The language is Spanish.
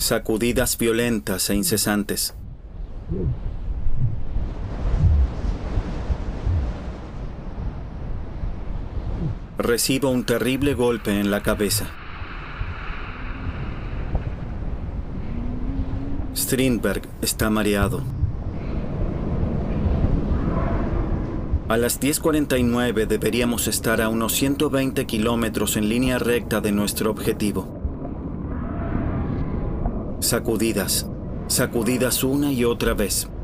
Sacudidas violentas e incesantes. Recibo un terrible golpe en la cabeza. Strindberg está mareado. A las 10:49 deberíamos estar a unos 120 kilómetros en línea recta de nuestro objetivo. Sacudidas, sacudidas una y otra vez.